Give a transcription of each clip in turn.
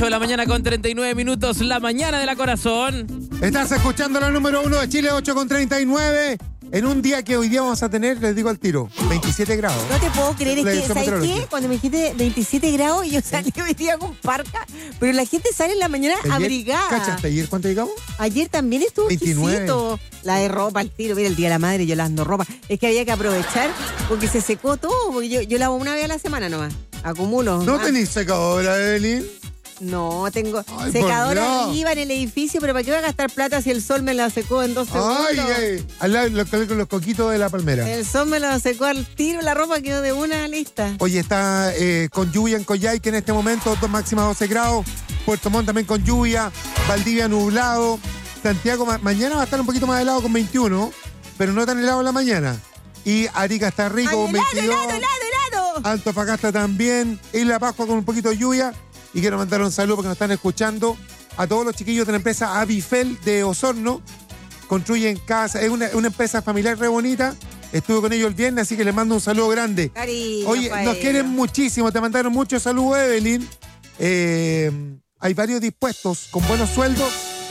De la mañana con 39 minutos, la mañana de la corazón. Estás escuchando la número 1 de Chile, 8:39. En un día que hoy día vamos a tener, les digo al tiro, 27 grados. No te puedo creer, es La que, edición ¿sabes qué? meteorológica. Cuando me dijiste 27 grados, yo salí hoy día con parca, pero la gente sale en la mañana abrigada. ¿Cachaste ayer cuánto llegamos? Ayer también estuvo 29. exquisito. La de ropa, al tiro. Mira, el Día de la Madre, yo lavando ropa. Es que había que aprovechar porque se secó todo. Porque yo lavo una vez a la semana nomás. Acumulo. ¿No Ah, tenés secadora, Evelyn? No, tengo Ay, secadora por Dios. arriba en el edificio, pero ¿para qué voy a gastar plata si el sol me la secó en 2 segundos? Ay. Al lado los coquitos de la palmera. El sol me la secó al tiro, la ropa quedó de una lista. Oye, está con lluvia en Coyhaique en este momento, máxima 12 grados. Puerto Montt también con lluvia. Valdivia nublado. Santiago mañana va a estar un poquito más helado con 21, pero no tan helado en la mañana. Y Arica está rico Ay, con helado, 22. helado. Antofagasta también. Isla Pascua con un poquito de lluvia. Y quiero mandar un saludo porque nos están escuchando a todos los chiquillos de la empresa Avifel de Osorno. Construyen casa, es una empresa familiar re bonita. Estuve con ellos el viernes, así que les mando un saludo grande. Cariño, Oye, pa' nos ellos. quieren muchísimo, te mandaron muchos saludos, Evelyn. Hay varios dispuestos con buenos sueldos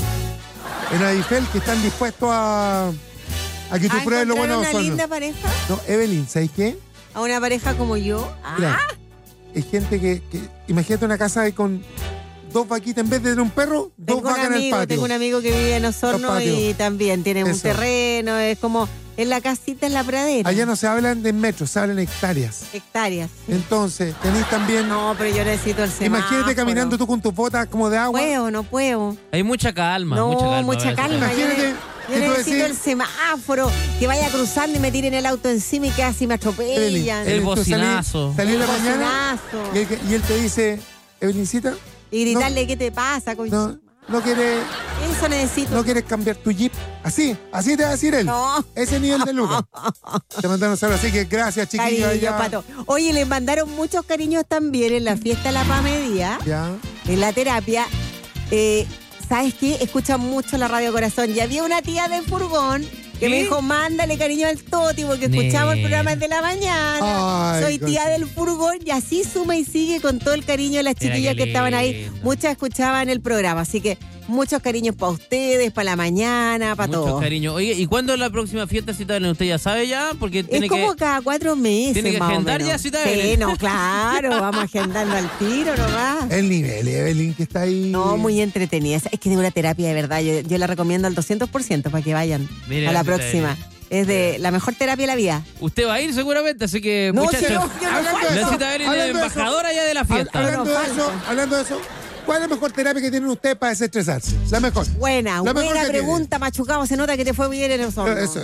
en Avifel que están dispuestos a que tú pruebes lo bueno de una Osorno. linda pareja? No, Evelyn, ¿sabes qué? ¿A una pareja como yo? Mira, es gente que imagínate una casa ahí con 2 vaquitas, en vez de tener un perro, 2 Tengo un vacas en el amigo, patio. tengo un amigo que vive en Osorno Los patios. y también tiene un Eso. terreno, es como en la casita en la pradera. Allá no se hablan de metros, se hablan de hectáreas. Hectáreas. Entonces, tenéis también... No, pero yo necesito el semáforo. imagínate caminando tú con tus botas como de agua. No puedo. Hay mucha calma, No, mucha calma. Imagínate Yo que tú necesito decís- el semáforo, que vaya cruzando y me tiren el auto encima y casi me atropellan. El tú bocinazo. Salí en la El mañana bocinazo. y él te dice, Evelincita, Y gritarle, ¿qué te pasa? no quieres Eso necesito. no quieres cambiar tu jeep. Así te va a decir él. No. Ese nivel de lucas. Te mandaron saludos, así que gracias, chiquillos. Cariño, allá. Pato. Oye, les mandaron muchos cariños también en la fiesta de la Pamedía, Ya. en la terapia. ¿Sabes qué? Escuchan mucho la Radio Corazón. Y había una tía del furgón que me ¿Sí? dijo, mándale cariño al Toti porque escuchamos el programa desde la mañana. Ay, Soy tía del furgón y así suma y sigue con todo el cariño de las Mira chiquillas qué que estaban ahí. lindo. Muchas escuchaban el programa, así que muchos cariños para ustedes, para la mañana, para Mucho todos. cariño. Oye, ¿y cuándo es la próxima fiesta Cita Belén? ¿Usted ya sabe ya? Porque tiene Es como que... cada 4 meses. tiene que más o agendar menos. ya cita Sí, Belén. no, claro, vamos agendando al tiro nomás. El nivel, Evelyn, que está ahí. No, muy entretenida. Es que de una terapia de verdad. Yo la recomiendo al 200% para que vayan Mire, a la Cita próxima. Es de la mejor terapia de la vida. Usted va a ir seguramente, así que No, muchachos. si no, yo no Hablando de La eso, Cita Belén es hablando de eso, embajadora ya de la fiesta. Hablando de eso, ¿cuál es la mejor terapia que tienen ustedes para desestresarse? La mejor. Buena La mejor buena que pregunta, Machucado. Se nota que te fue bien en el horno. Eso,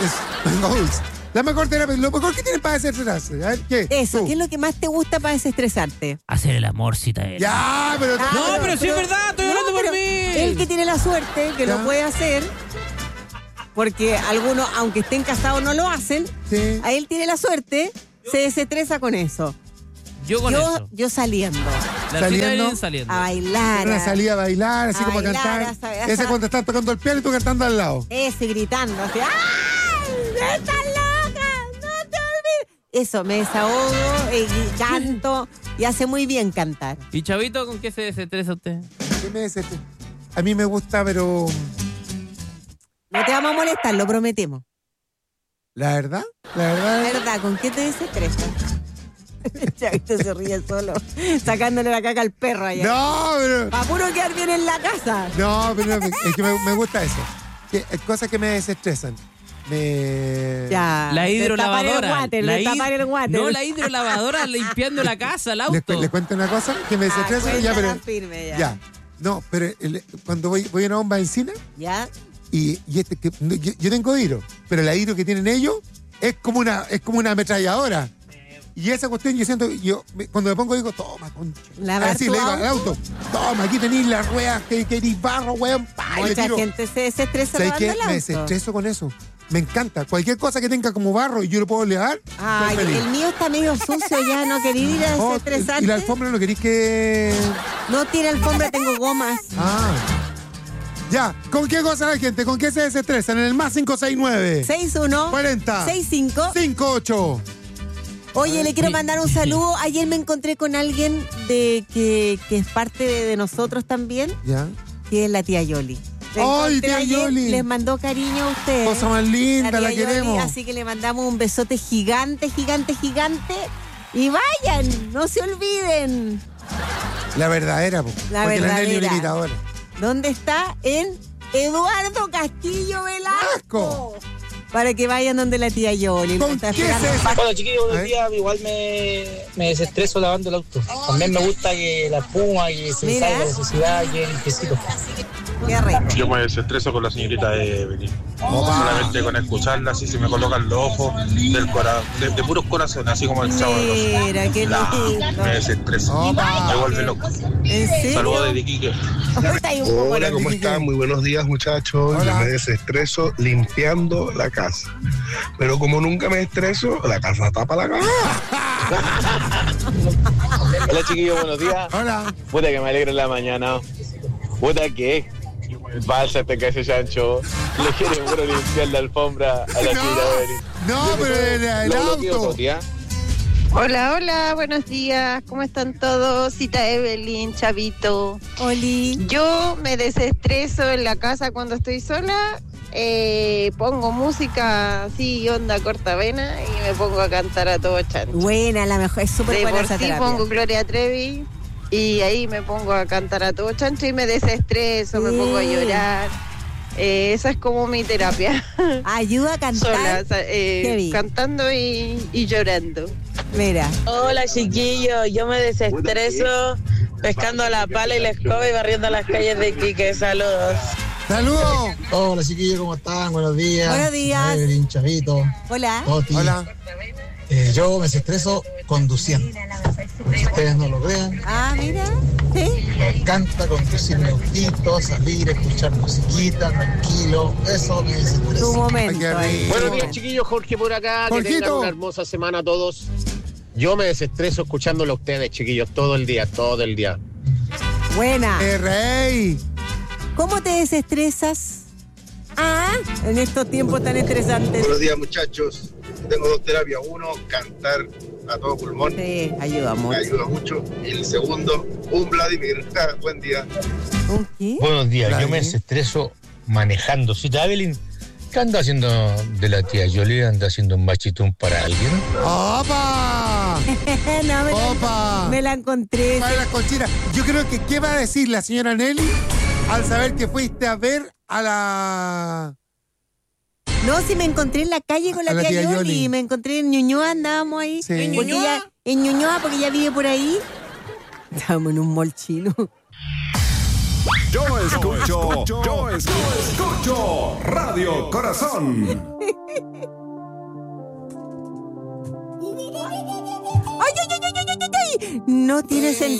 la mejor terapia, lo mejor que tienen para desestresarse. A ver, ¿qué? Eso, Tú. ¿qué es lo que más te gusta para desestresarte? Hacer el amor, Cita Belén. Ya, pero... Ah, No, pero sí es verdad, estoy hablando por pero mí. El que tiene la suerte, que Ya. lo puede hacer, porque algunos, aunque estén casados, no lo hacen. Sí. A él tiene la suerte, se desestresa con eso. Yo con eso. Yo saliendo La Saliendo. Cita Belén saliendo. a bailar. Una salida a bailar, así A como a bailar, cantar. a saber- Ese cuando están tocando el piano y tú cantando al lado. Ese gritando así. ¡Ay! ¡Estás loca! ¡No te olvides! Eso, me desahogo, y canto y hace muy bien cantar. ¿Y Chavito, con qué se desestresa usted? ¿Qué me desestresa? A mí me gusta, pero... No te vamos a molestar, lo prometemos. La verdad, La verdad, ¿con qué te desestresas? Chavito se ríe solo, sacándole la caca al perro allá. No, pero... Pa' puro quedar bien en la casa. No, pero es que me gusta eso. Cosas que me desestresan. Ya. La hidrolavadora. Destapar el water. No, la hidrolavadora limpiando la casa, el ¿Les auto. cuento una cosa que me desestresa? Ya, cuéntala pero... firme, ya. Ya. No, pero cuando voy a una bomba de encina ¿Ya? y yo tengo hidro, pero la hidro que tienen ellos es como una ametralladora. Y esa cuestión yo siento, cuando me pongo digo, toma, concha. ¿Lavar Así tu le digo al auto? auto, toma, aquí tenéis las ruedas, que queréis barro, weón, pa, y le Mucha tiro. gente se desestresa ¿Sabes lavando qué? el auto. Me desestreso con eso. Me encanta. Cualquier cosa que tenga como barro y yo lo puedo lavar, Ay, estoy feliz. el mío está medio sucio ya, no quería ir a Oh, desestresarte. ¿y la alfombra no queréis que...? No tiene alfombra, tengo gomas. Ah. Ya, ¿con qué cosa la gente? ¿Con qué se desestresan? En el más 569 61 40 65 58 Oye, le quiero mandar un saludo. Ayer me encontré con alguien que es parte de nosotros también, ¿Ya? que es la tía Yoli. ¡Ay, tía Ayer, Yoli! les mandó cariño a ustedes. Cosa más linda, la tía Yoli, queremos. así que le mandamos un besote gigante, gigante, gigante. Y vayan, no se olviden. La verdadera, po. La Porque la Nelly es verdadera. una imitadora. ¿Dónde está? En Eduardo Castillo Velasco. Para que vayan donde la tía Yoli. ¿Con Está qué esperando. se saca? Hola chiquillos, buenos días. Igual me desestreso lavando el auto. También me gusta que la espuma, que se Mira. salga la suciedad, que el quesito. Qué rico. Yo me desestreso con la señorita Evelyn. Solamente con escucharla, así se me colocan los ojos de puros corazones, así como el chavo de los. Mira, qué lindo. Me desestreso. Opa. Me vuelve loco. ¿En serio? Saludos desde Quique. Está ahí un poco Hola, loco. ¿cómo están? Muy buenos días, muchachos. Hola. Yo me desestreso limpiando la casa. Pero como nunca me estreso, la casa tapa la casa. Hola chiquillos, buenos días. Hola. Puta que me alegro en la mañana. Puta que balsa te cae ese chancho. Le quiere puro limpiar la alfombra a la tía Evelyn. No, pero el auto. Hola, hola, buenos días. ¿Cómo están todos? Cita Evelyn, Chavito. Oli. Yo me desestreso en la casa cuando estoy sola. Pongo música así, onda cortavena, y me pongo a cantar a todo chancho. Buena, la mejor. Es súper De buena por esa sí terapia. pongo Gloria Trevi y ahí me pongo a cantar a todo chancho y me desestreso, me pongo a llorar. Esa es como mi terapia. Ayuda a cantar. Sola, Heavy. cantando y llorando. Mira. Hola chiquillos, yo me desestreso pescando la pala y la escoba y barriendo las calles de Quique. Saludos. Saludos. Hola chiquillos, ¿cómo están? Buenos días. Buenos días. Evelyn, Chavito, Hola. Oti. Hola. Yo me desestreso conduciendo. Si ustedes no lo crean, Ah, mira. Sí. me encanta conducir mi autito, salir, escuchar musiquita, tranquilo. Eso me Tu desestresa. momento. Qué ahí. rico. Buenos días, chiquillos. Jorge por acá. Jorgito. Que tengan una hermosa semana a todos. Yo me desestreso escuchándolo a ustedes, chiquillos, todo el día, todo el día. Buena. Rey. ¿Cómo te desestresas? Ah, en estos tiempos tan estresantes. Buenos días, muchachos. Tengo dos terapias. Uno, cantar a todo pulmón. Sí, ayuda Me mucho. ayuda mucho. Y el segundo, un Vladimir. Buen día. ¿Un qué? Buenos días, yo me Vladimir. desestreso manejando. Cita Evelyn, ¿qué anda haciendo de la tía Yoli? ¿Anda haciendo un bachitún para alguien? ¡Opa! No, ¡Opa! me la encontré. Para las conchitas. Yo creo que, ¿qué va a decir la señora Nelly al saber que fuiste a ver a la... No, si me encontré en la calle con A la la tía tía Yoli. Yoli. Me encontré en Ñuñoa, andábamos ahí. Sí. ¿En Ñuñoa? En Ñuñoa, porque ella vive por ahí. Estábamos en un mall chino. Yo escucho Radio Corazón. ¡Ay, ay, ay, ay, ay, ay, ay! No tiene sentido.